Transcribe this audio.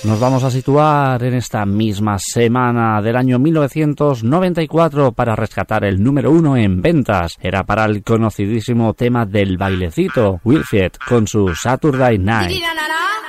Nos vamos a situar en esta misma semana del año 1994 para rescatar el número 1 en ventas. Era para el conocidísimo tema del bailecito, Wilfried con su Saturday Night.